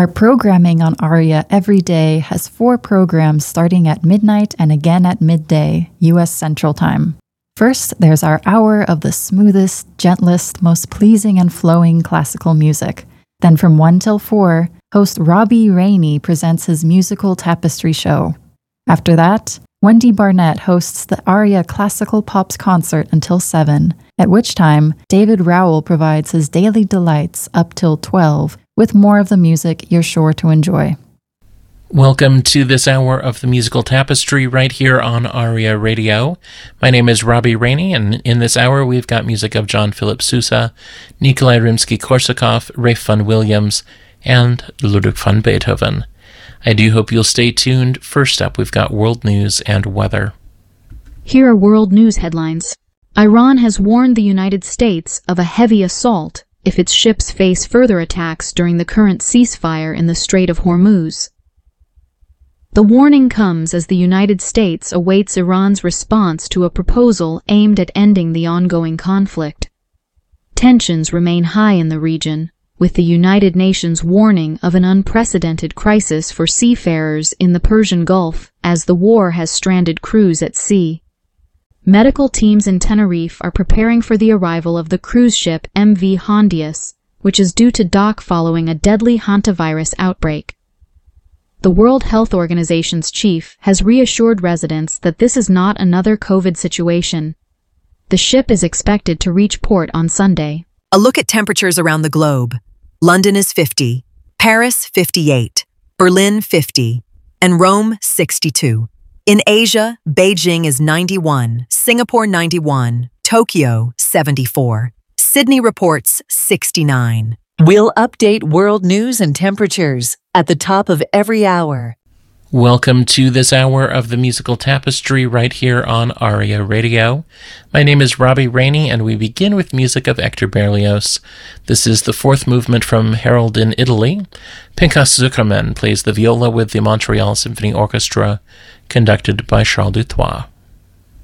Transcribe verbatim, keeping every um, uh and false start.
Our programming on ARIA every day has four programs starting at midnight and again at midday, U S Central Time. First, there's our hour of the smoothest, gentlest, most pleasing and flowing classical music. Then from one till four, host Robbie Rainey presents his musical tapestry show. After that, Wendy Barnett hosts the ARIA Classical Pops concert until seven, at which time David Rowell provides his daily delights up till twelve, with more of the music you're sure to enjoy. Welcome to this hour of the Musical Tapestry right here on ARIA Radio. My name is Robbie Rainey, and in this hour we've got music of John Philip Sousa, Nikolai Rimsky-Korsakov, Ralph Vaughan Williams, and Ludwig van Beethoven. I do hope you'll stay tuned. First up, we've got world news and weather. Here are world news headlines. Iran has warned the United States of a heavy assault if its ships face further attacks during the current ceasefire in the Strait of Hormuz. The warning comes as the United States awaits Iran's response to a proposal aimed at ending the ongoing conflict. Tensions remain high in the region, with the United Nations warning of an unprecedented crisis for seafarers in the Persian Gulf as the war has stranded crews at sea. Medical teams in Tenerife are preparing for the arrival of the cruise ship M V Hondius, which is due to dock following a deadly hantavirus outbreak. The World Health Organization's chief has reassured residents that this is not another COVID situation. The ship is expected to reach port on Sunday. A look at temperatures around the globe. London is fifty, Paris fifty-eight, Berlin fifty, and Rome sixty-two. In Asia, Beijing is ninety-one, Singapore ninety-one, Tokyo seventy-four. Sydney reports sixty-nine. We'll update world news and temperatures at the top of every hour. Welcome to this hour of the Musical Tapestry right here on ARIA Radio. My name is Robbie Rainey, and we begin with music of Hector Berlioz. This is the fourth movement from Harold in Italy. Pinchas Zukerman plays the viola with the Montreal Symphony Orchestra, conducted by Charles Dutoit.